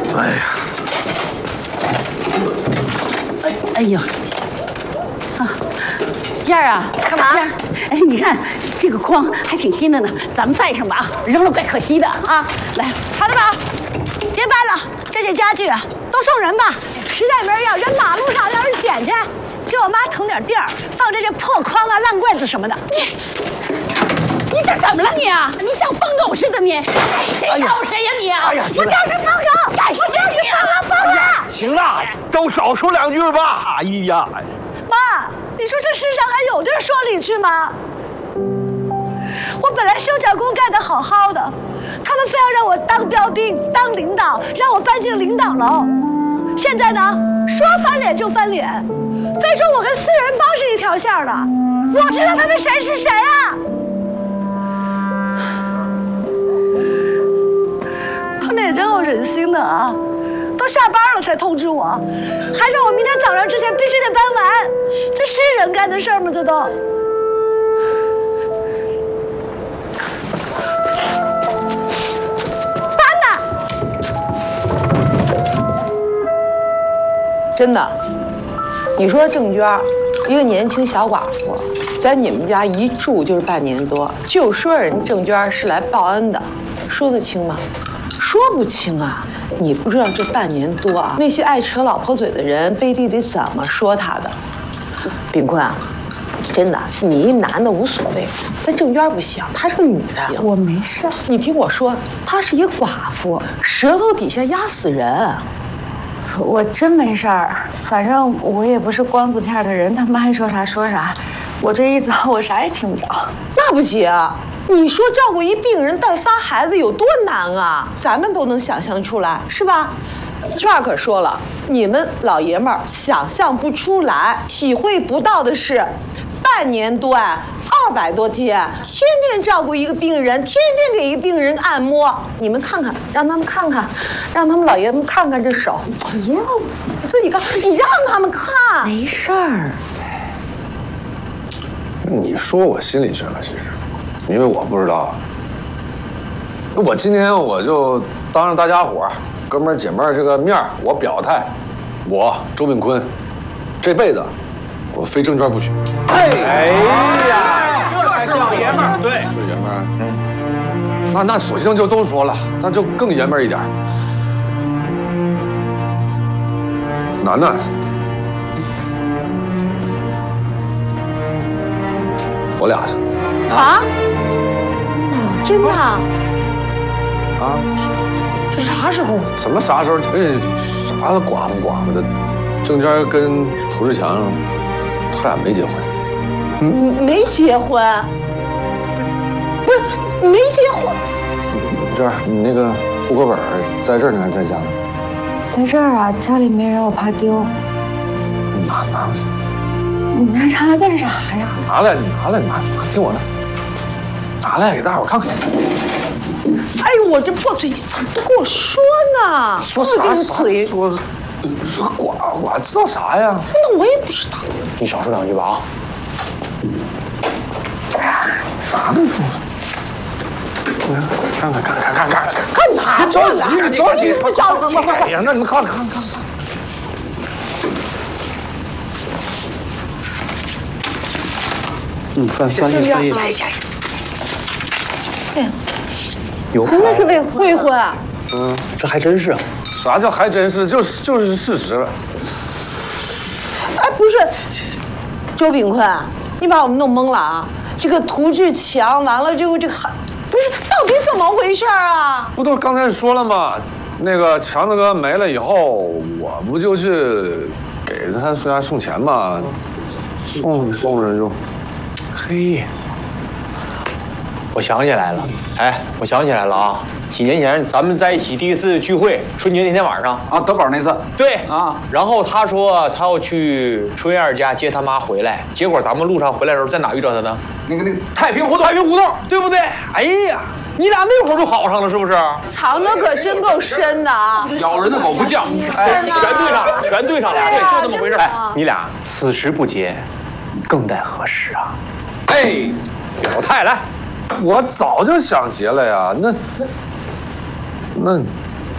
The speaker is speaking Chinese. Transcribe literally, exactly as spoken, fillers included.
哎呀， 哎哎呀，啊，燕儿啊，干嘛？燕儿，哎，你看这个筐还挺新的呢，咱们带上吧啊，扔了怪可惜的啊。来， 好的吧，别搬了，这些家具啊都送人吧，实在没人要，扔马路上让人捡去。给我妈腾点地儿，放这些破筐啊、烂柜子什么的。 你，你这怎么了你啊？你像疯狗似的你！谁咬谁呀你啊？ 哎呀， 我就是疯狗，我就是疯了疯了！ 行了，都少说两句吧。哎呀， 妈，你说这世上还有地儿说理去吗？我本来修脚工干得好好的，他们非要让我当标兵、当领导，让我搬进领导楼。现在呢，说翻脸就翻脸，非说我跟四人帮是一条线的。我知道他们谁是谁啊！他们也真有忍心的啊！都下班了才通知我，还让我明天早上之前必须得搬完，这是人干的事儿吗？这都。 真的，你说郑娟，一个年轻小寡妇，在你们家一住就是半年多，就说人郑娟是来报恩的，说得清吗？说不清啊！你不知道这半年多啊，那些爱扯老婆嘴的人背地里怎么说她的。炳坤啊，真的，你一男的无所谓，但郑娟不行，她是个女的。 我没事。 你听我说，她是一个寡妇，舌头底下压死人。 我真没事儿，反正我也不是光字片的人，他们爱说啥说啥。我这一走，我啥也听不着。 那不行，你说照顾一病人带仨孩子有多难啊？咱们都能想象出来，是吧？娟儿可说了，你们老爷们儿想象不出来、体会不到的是，半年多啊，二百多天，天天照顾一个病人，天天给一个病人按摩。你们看看，让他们看看，让他们老爷们看看这手。不要，自己看，你让他们看。 没事儿。 你说我心里去了，其实，因为我不知道。我今天我就当着大家伙儿、哥们儿姐妹儿这个面儿，我表态，我周炳坤，这辈子我非郑娟不娶。 哎呀，这是老爷们儿，对， 是爷们儿。嗯，那那索性就都说了，那就更爷们儿一点。楠楠，我俩的。 啊？真的？ 啊？这啥时候？怎么啥时候？这啥寡妇寡妇的？郑娟跟涂志强，他俩没结婚。 嗯，没结婚。不是，没结婚。 这儿，你那个户口本在这儿呢，还是在家呢？ 在这儿啊，家里没人，我怕丢。 拿拿来。 你拿啥来干啥呀？ 拿来，拿来，拿，听我的。拿来给大伙看看。 哎呦，我这破腿，你怎么不跟我说呢？ 说啥啥腿说，说寡寡知道啥呀？ 那我也不知道。 你少说两句吧啊！ 啥呢？看看看看看看干哪着急着急， 不着急。 哎呀，那你们看看看看。 嗯，翻翻页翻页。 哎呀， 有真的是未婚未婚啊？ 嗯， 这还真是。 啥叫还真是？就是就是事实了。 哎，不是，周炳坤，你把我们弄懵了啊！这个涂志强完了之后，这个还不是到底怎么回事啊？ 不都刚才说了吗？那个强子哥没了以后，我不就去给他孙家送钱吗？送送着就， 嘿，我想起来了，哎，我想起来了啊！几年前咱们在一起第一次聚会，春节那天晚上啊，德宝那次， 对啊， 然后他说他要去春燕家接他妈回来，结果咱们路上回来的时候在哪遇到他呢？ 那个那个太平胡同， 太平胡同，对不对？哎呀，你俩那会儿就好上了，是不是？ 藏的可真够深的啊！ 咬人的狗不叫， 哎，全对上了，全对上了，对，就这么回事。哎，你俩此时不结，更待何时啊？ 哎， 表态来， 我早就想结了呀。那那